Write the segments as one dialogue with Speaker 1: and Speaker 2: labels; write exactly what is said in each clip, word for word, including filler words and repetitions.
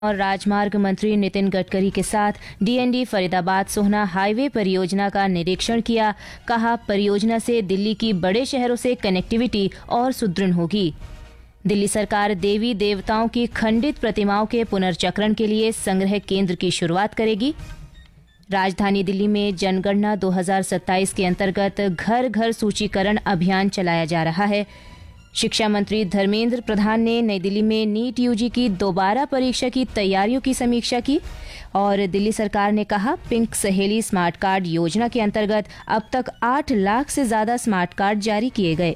Speaker 1: और राजमार्ग मंत्री नितिन गडकरी के साथ डीएनडी फरीदाबाद सोहना हाईवे परियोजना का निरीक्षण किया। कहा, परियोजना से दिल्ली की बड़े शहरों से कनेक्टिविटी और सुदृढ़ होगी। दिल्ली सरकार देवी देवताओं की खंडित प्रतिमाओं के पुनर्चक्रण के लिए संग्रह केंद्र की शुरुआत करेगी। राजधानी दिल्ली में जनगणना दो हज़ार सत्ताईस के अंतर्गत घर घर सूचीकरण अभियान चलाया जा रहा है। शिक्षा मंत्री धर्मेंद्र प्रधान ने नई दिल्ली में नीट यूजी की दोबारा परीक्षा की तैयारियों की समीक्षा की और दिल्ली सरकार ने कहा, पिंक सहेली स्मार्ट कार्ड योजना के अंतर्गत अब तक आठ लाख से ज्यादा स्मार्ट कार्ड जारी किए गए।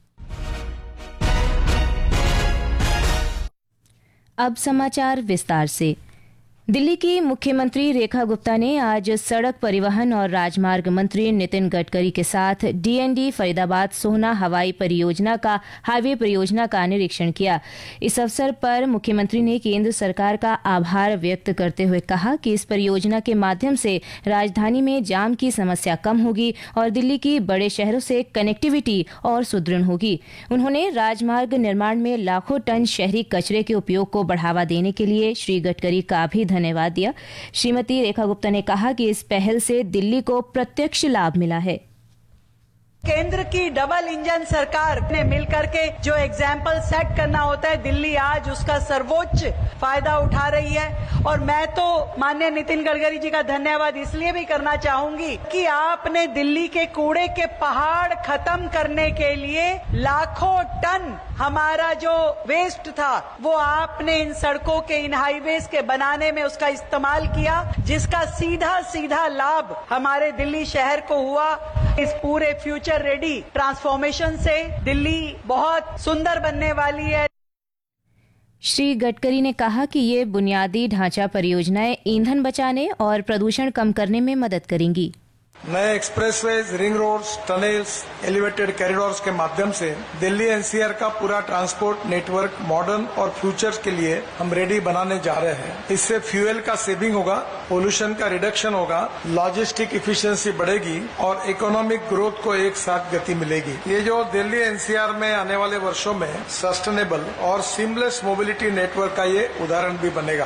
Speaker 1: अब समाचार विस्तार से। दिल्ली की मुख्यमंत्री रेखा गुप्ता ने आज सड़क परिवहन और राजमार्ग मंत्री नितिन गडकरी के साथ डीएनडी फरीदाबाद सोहना हवाई परियोजना का हाईवे परियोजना का निरीक्षण किया। इस अवसर पर मुख्यमंत्री ने केंद्र सरकार का आभार व्यक्त करते हुए कहा कि इस परियोजना के माध्यम से राजधानी में जाम की समस्या कम होगी और दिल्ली की बड़े शहरों से कनेक्टिविटी और सुदृढ़ होगी। उन्होंने राजमार्ग निर्माण में लाखों टन शहरी कचरे के उपयोग को बढ़ावा देने के लिए श्री गडकरी का भी धन्यवाद दिया। श्रीमती रेखा गुप्ता ने कहा कि इस पहल से दिल्ली को प्रत्यक्ष लाभ मिला है।
Speaker 2: केंद्र की डबल इंजन सरकार ने मिलकर के जो एग्जाम्पल सेट करना होता है, दिल्ली आज उसका सर्वोच्च फायदा उठा रही है। और मैं तो माननीय नितिन गडकरी जी का धन्यवाद इसलिए भी करना चाहूंगी कि आपने दिल्ली के कूड़े के पहाड़ खत्म करने के लिए लाखों टन हमारा जो वेस्ट था वो आपने इन सड़कों के, इन हाईवेज के बनाने में उसका इस्तेमाल किया, जिसका सीधा सीधा लाभ हमारे दिल्ली शहर को हुआ। इस पूरे फ्यूचर रेडी ट्रांसफॉर्मेशन से दिल्ली बहुत सुंदर बनने वाली है।
Speaker 1: श्री गडकरी ने कहा कि ये बुनियादी ढांचा परियोजनाएं ईंधन बचाने और प्रदूषण कम करने में मदद करेंगी।
Speaker 3: नए expressways, ring roads, tunnels, elevated corridors के माध्यम से दिल्ली एनसीआर का पूरा ट्रांसपोर्ट नेटवर्क मॉडर्न और फ्यूचर के लिए हम रेडी बनाने जा रहे हैं। इससे फ्यूल का सेविंग होगा, पोल्यूशन का रिडक्शन होगा, लॉजिस्टिक इफिशिएंसी बढ़ेगी और इकोनॉमिक ग्रोथ को एक साथ गति मिलेगी। ये जो दिल्ली एनसीआर में आने वाले वर्षों में सस्टेनेबल और सीमलेस मोबिलिटी नेटवर्क का ये उदाहरण भी बनेगा।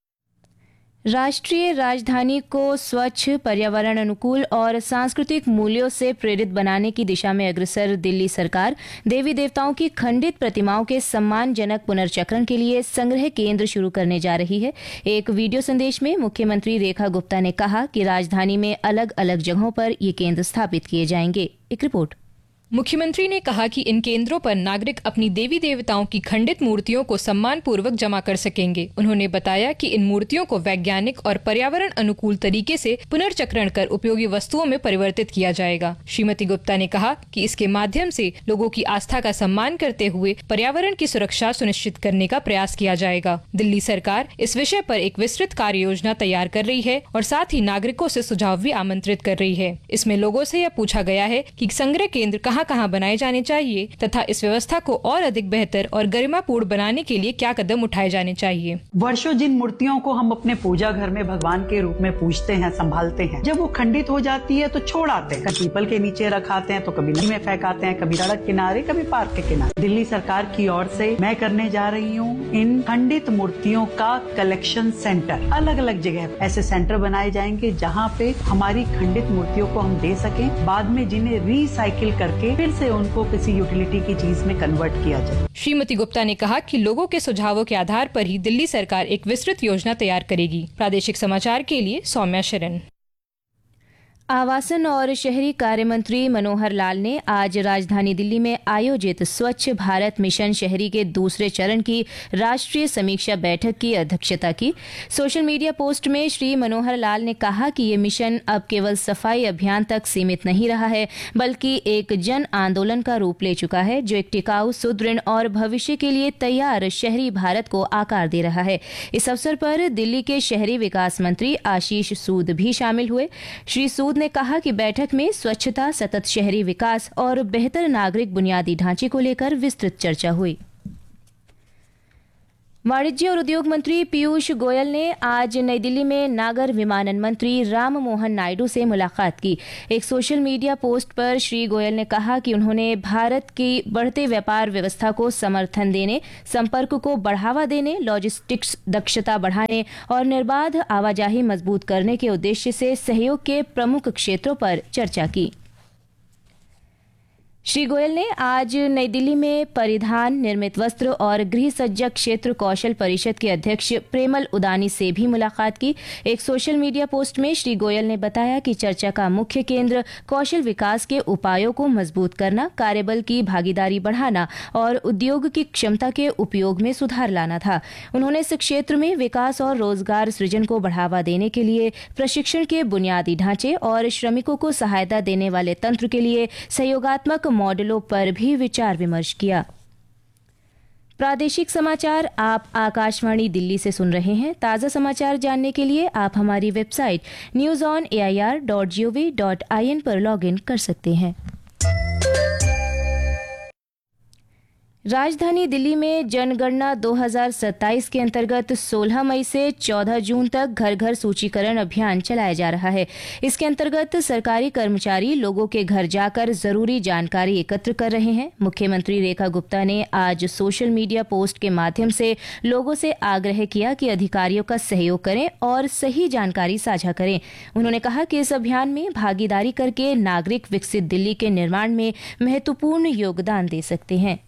Speaker 1: राष्ट्रीय राजधानी को स्वच्छ, पर्यावरण अनुकूल और सांस्कृतिक मूल्यों से प्रेरित बनाने की दिशा में अग्रसर दिल्ली सरकार देवी देवताओं की खंडित प्रतिमाओं के सम्मानजनक पुनर्चक्रण के लिए संग्रह केंद्र शुरू करने जा रही है। एक वीडियो संदेश में मुख्यमंत्री रेखा गुप्ता ने कहा कि राजधानी में अलग अलग जगहों पर ये केंद्र स्थापित किए जाएंगे। एक रिपोर्ट।
Speaker 4: मुख्यमंत्री ने कहा कि इन केंद्रों पर नागरिक अपनी देवी देवताओं की खंडित मूर्तियों को सम्मान पूर्वक जमा कर सकेंगे। उन्होंने बताया कि इन मूर्तियों को वैज्ञानिक और पर्यावरण अनुकूल तरीके से पुनर्चक्रण कर उपयोगी वस्तुओं में परिवर्तित किया जाएगा। श्रीमती गुप्ता ने कहा कि इसके माध्यम से लोगों की आस्था का सम्मान करते हुए पर्यावरण की सुरक्षा सुनिश्चित करने का प्रयास किया जाएगा। दिल्ली सरकार इस विषय पर एक विस्तृत कार्य योजना तैयार कर रही है और साथ ही नागरिकों से सुझाव भी आमंत्रित कर रही है। इसमें लोगों से यह पूछा गया है कि संग्रह केंद्र कहाँ कहाँ बनाए जाने चाहिए तथा इस व्यवस्था को और अधिक बेहतर और गरिमापूर्ण बनाने के लिए क्या कदम उठाए जाने चाहिए।
Speaker 2: वर्षों जिन मूर्तियों को हम अपने पूजा घर में भगवान के रूप में पूजते हैं, संभालते हैं, जब वो खंडित हो जाती है तो छोड़ आते हैं। कभी पीपल के नीचे रखाते हैं तो कभी नदी में फेंकाते हैं, कभी सड़क किनारे, कभी पार्क के किनारे। दिल्ली सरकार की ओर से मैं करने जा रही हूँ इन खंडित मूर्तियों का कलेक्शन सेंटर। अलग अलग जगह ऐसे सेंटर बनाए जाएंगे जहाँ पे हमारी खंडित मूर्तियों को हम दे सकें, बाद में जिन्हें रिसाइकिल करके फिर से उनको किसी यूटिलिटी की चीज में कन्वर्ट किया जाए।
Speaker 4: श्रीमती गुप्ता ने कहा कि लोगों के सुझावों के आधार पर ही दिल्ली सरकार एक विस्तृत योजना तैयार करेगी। प्रादेशिक समाचार के लिए सौम्या शरण।
Speaker 1: आवासन और शहरी कार्य मंत्री मनोहर लाल ने आज राजधानी दिल्ली में आयोजित स्वच्छ भारत मिशन शहरी के दूसरे चरण की राष्ट्रीय समीक्षा बैठक की अध्यक्षता की। सोशल मीडिया पोस्ट में श्री मनोहर लाल ने कहा कि ये मिशन अब केवल सफाई अभियान तक सीमित नहीं रहा है, बल्कि एक जन आंदोलन का रूप ले चुका है, जो एक टिकाऊ, सुदृढ़ और भविष्य के लिए तैयार शहरी भारत को आकार दे रहा है। इस अवसर पर दिल्ली के शहरी विकास मंत्री आशीष सूद भी शामिल हुए। श्री सूद ने कहा कि बैठक में स्वच्छता, सतत शहरी विकास और बेहतर नागरिक बुनियादी ढांचे को लेकर विस्तृत चर्चा हुई। वाणिज्य और उद्योग मंत्री पीयूष गोयल ने आज नई दिल्ली में नागर विमानन मंत्री राम मोहन नायडू से मुलाकात की। एक सोशल मीडिया पोस्ट पर श्री गोयल ने कहा कि उन्होंने भारत की बढ़ते व्यापार व्यवस्था को समर्थन देने, संपर्क को बढ़ावा देने, लॉजिस्टिक्स दक्षता बढ़ाने और निर्बाध आवाजाही मजबूत करने के उद्देश्य से सहयोग के प्रमुख क्षेत्रों पर चर्चा की। श्री गोयल ने आज नई दिल्ली में परिधान, निर्मित वस्त्र और गृह सज्जा क्षेत्र कौशल परिषद के अध्यक्ष प्रेमल उदानी से भी मुलाकात की। एक सोशल मीडिया पोस्ट में श्री गोयल ने बताया कि चर्चा का मुख्य केंद्र कौशल विकास के उपायों को मजबूत करना, कार्यबल की भागीदारी बढ़ाना और उद्योग की क्षमता के उपयोग में सुधार लाना था। उन्होंने इस क्षेत्र में विकास और रोजगार सृजन को बढ़ावा देने के लिए प्रशिक्षण के बुनियादी ढांचे और श्रमिकों को सहायता देने वाले तंत्र के लिए सहयोगात्मक मॉडलों पर भी विचार विमर्श किया। प्रादेशिक समाचार आप आकाशवाणी दिल्ली से सुन रहे हैं। ताज़ा समाचार जानने के लिए आप हमारी website news on A I R dot G O V dot I N पर लॉग इन कर सकते हैं। राजधानी दिल्ली में जनगणना दो हज़ार सत्ताईस के अंतर्गत सोलह मई से चौदह जून तक घर घर सूचीकरण अभियान चलाया जा रहा है। इसके अंतर्गत सरकारी कर्मचारी लोगों के घर जाकर जरूरी जानकारी एकत्र कर रहे हैं। मुख्यमंत्री रेखा गुप्ता ने आज सोशल मीडिया पोस्ट के माध्यम से लोगों से आग्रह किया कि अधिकारियों का सहयोग करें और सही जानकारी साझा करें। उन्होंने कहा कि इस अभियान में भागीदारी करके नागरिक विकसित दिल्ली के निर्माण में महत्वपूर्ण योगदान दे सकते हैं।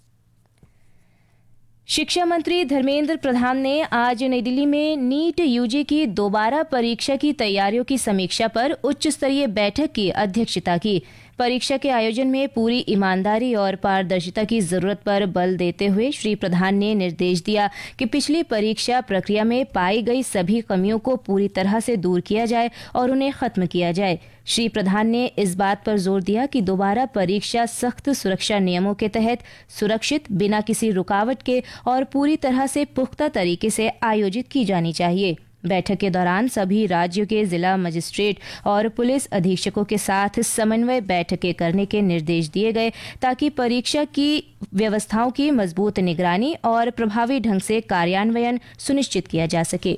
Speaker 1: शिक्षा मंत्री धर्मेंद्र प्रधान ने आज नई दिल्ली में नीट यूजी की दोबारा परीक्षा की तैयारियों की समीक्षा पर उच्च स्तरीय बैठक की अध्यक्षता की। परीक्षा के आयोजन में पूरी ईमानदारी और पारदर्शिता की जरूरत पर बल देते हुए श्री प्रधान ने निर्देश दिया कि पिछली परीक्षा प्रक्रिया में पाई गई सभी कमियों को पूरी तरह से दूर किया जाए और उन्हें खत्म किया जाए। श्री प्रधान ने इस बात पर जोर दिया कि दोबारा परीक्षा सख्त सुरक्षा नियमों के तहत सुरक्षित, बिना किसी रुकावट के और पूरी तरह से पुख्ता तरीके से आयोजित की जानी चाहिए। बैठक के दौरान सभी राज्यों के जिला मजिस्ट्रेट और पुलिस अधीक्षकों के साथ समन्वय बैठकें करने के निर्देश दिए गए ताकि परीक्षा की व्यवस्थाओं की मजबूत निगरानी और प्रभावी ढंग से कार्यान्वयन सुनिश्चित किया जा सके।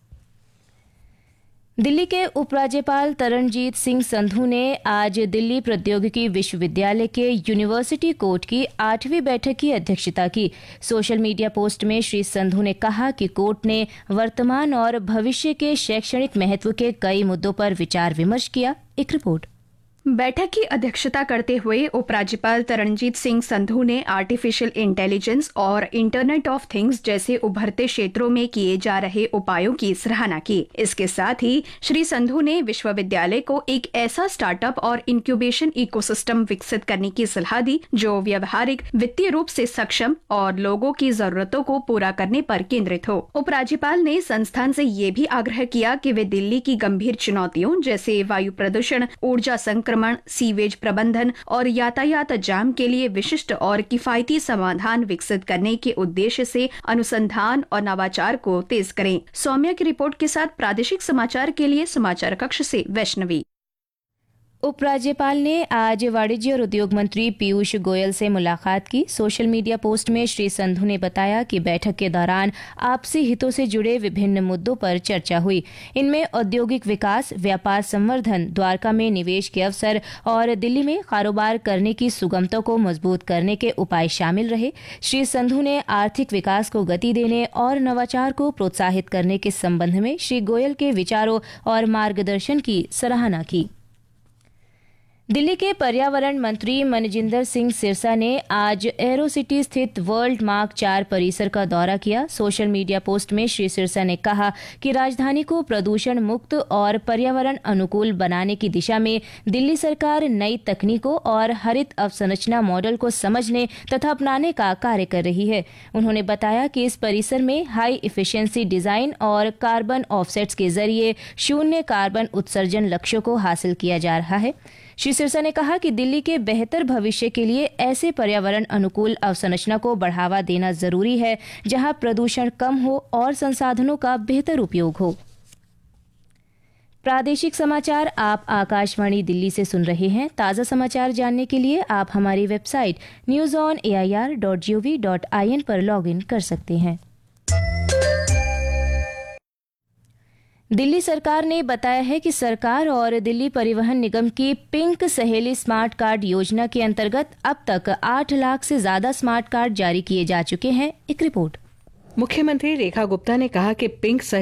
Speaker 1: दिल्ली के उपराज्यपाल तरणजीत सिंह संधू ने आज दिल्ली प्रौद्योगिकी विश्वविद्यालय के यूनिवर्सिटी कोर्ट की आठवीं बैठक की अध्यक्षता की। सोशल मीडिया पोस्ट में श्री संधू ने कहा कि कोर्ट ने वर्तमान और भविष्य के शैक्षणिक महत्व के कई मुद्दों पर विचार विमर्श किया। एक रिपोर्ट।
Speaker 5: बैठक की अध्यक्षता करते हुए उपराज्यपाल तरणजीत सिंह संधू ने आर्टिफिशियल इंटेलिजेंस और इंटरनेट ऑफ थिंग्स जैसे उभरते क्षेत्रों में किए जा रहे उपायों की सराहना की। इसके साथ ही श्री संधू ने विश्वविद्यालय को एक ऐसा स्टार्टअप और इंक्यूबेशन इकोसिस्टम विकसित करने की सलाह दी जो व्यवहारिक, वित्तीय रूप से सक्षम और लोगों की जरूरतों को पूरा करने पर केंद्रित हो। उपराज्यपाल ने संस्थान से ये भी आग्रह किया कि वे दिल्ली की गंभीर चुनौतियों जैसे वायु प्रदूषण, ऊर्जा संक्रमण, सीवेज प्रबंधन और यातायात जाम के लिए विशिष्ट और किफायती समाधान विकसित करने के उद्देश्य से अनुसंधान और नवाचार को तेज करें। सौम्या की रिपोर्ट के साथ प्रादेशिक समाचार के लिए समाचार कक्ष से वैष्णवी।
Speaker 1: उपराज्यपाल ने आज वाणिज्य और उद्योग मंत्री पीयूष गोयल से मुलाकात की। सोशल मीडिया पोस्ट में श्री संधू ने बताया कि बैठक के दौरान आपसी हितों से जुड़े विभिन्न मुद्दों पर चर्चा हुई। इनमें औद्योगिक विकास, व्यापार संवर्धन, द्वारका में निवेश के अवसर और दिल्ली में कारोबार करने की सुगमता को मजबूत करने के उपाय शामिल रहे। श्री संधू ने आर्थिक विकास को गति देने और नवाचार को प्रोत्साहित करने के संबंध में श्री गोयल के विचारों और मार्गदर्शन की सराहना की। दिल्ली के पर्यावरण मंत्री मनजिंदर सिंह सिरसा ने आज एरो सिटी स्थित वर्ल्ड मार्क चार परिसर का दौरा किया। सोशल मीडिया पोस्ट में श्री सिरसा ने कहा कि राजधानी को प्रदूषण मुक्त और पर्यावरण अनुकूल बनाने की दिशा में दिल्ली सरकार नई तकनीकों और हरित अवसंरचना मॉडल को समझने तथा अपनाने का कार्य कर रही है। उन्होंने बताया कि इस परिसर में हाई इफिशिएंसी डिजाइन और कार्बन ऑफसेट्स के जरिए शून्य कार्बन उत्सर्जन लक्ष्यों को हासिल किया जा रहा है। श्री सिरसा ने कहा कि दिल्ली के बेहतर भविष्य के लिए ऐसे पर्यावरण अनुकूल अवसंरचना को बढ़ावा देना जरूरी है जहां प्रदूषण कम हो और संसाधनों का बेहतर उपयोग हो। प्रादेशिक समाचार आप आकाशवाणी दिल्ली से सुन रहे हैं। ताज़ा समाचार जानने के लिए आप हमारी website news on A I R dot G O V dot I N पर लॉग इन कर सकते हैं। दिल्ली सरकार ने बताया है कि सरकार और दिल्ली परिवहन निगम की पिंक सहेली स्मार्ट कार्ड योजना के अंतर्गत अब तक आठ लाख से ज्यादा स्मार्ट कार्ड जारी किए जा चुके हैं। एक रिपोर्ट।
Speaker 6: मुख्यमंत्री रेखा गुप्ता ने कहा कि पिंक